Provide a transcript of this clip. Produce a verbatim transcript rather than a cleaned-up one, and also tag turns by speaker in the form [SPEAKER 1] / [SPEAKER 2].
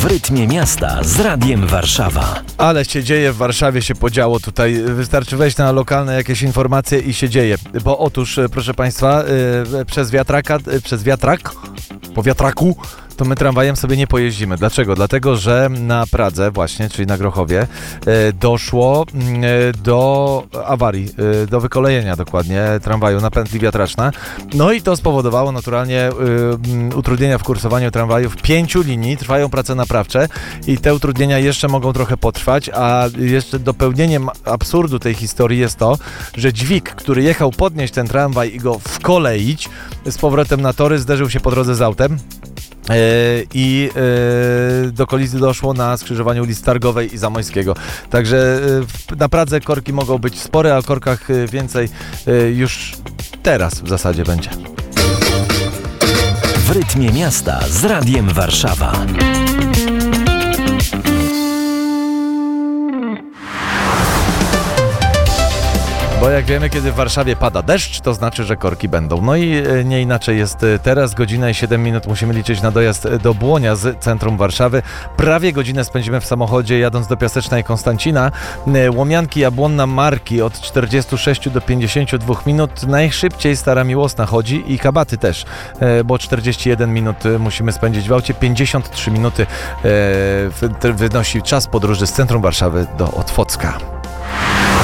[SPEAKER 1] rytmie miasta z Radiem Warszawa.
[SPEAKER 2] Ale się dzieje, w Warszawie się podziało tutaj. Wystarczy wejść na lokalne jakieś informacje i się dzieje. Bo otóż, proszę Państwa, yy, przez wiatraka, yy, przez wiatrak, po wiatraku, to my tramwajem sobie nie pojeździmy. Dlaczego? Dlatego, że na Pradze właśnie, czyli na Grochowie, e, doszło e, do awarii, e, do wykolejenia dokładnie tramwaju na pętli wiatraczna. No i to spowodowało naturalnie e, utrudnienia w kursowaniu tramwajów pięciu linii. Trwają prace naprawcze i te utrudnienia jeszcze mogą trochę potrwać, a jeszcze dopełnieniem absurdu tej historii jest to, że dźwig, który jechał podnieść ten tramwaj i go wkoleić z powrotem na tory, zderzył się po drodze z autem. I do kolizji doszło na skrzyżowaniu ulic Targowej i Zamoyskiego. Także na Pradze korki mogą być spore, a o korkach więcej już teraz w zasadzie będzie.
[SPEAKER 1] W rytmie miasta z Radiem Warszawa.
[SPEAKER 2] Bo jak wiemy, kiedy w Warszawie pada deszcz, to znaczy, że korki będą. No i nie inaczej jest teraz. Godzina i siedem minut musimy liczyć na dojazd do Błonia z centrum Warszawy. Prawie godzinę spędzimy w samochodzie jadąc do Piaseczna i Konstancina. Łomianki Jabłonna Marki od czterdziestu sześciu do pięćdziesięciu dwóch minut. Najszybciej Stara Miłosna chodzi i Kabaty też, bo czterdzieści jeden minut musimy spędzić w aucie. pięćdziesiąt trzy minuty wynosi czas podróży z centrum Warszawy do Otwocka.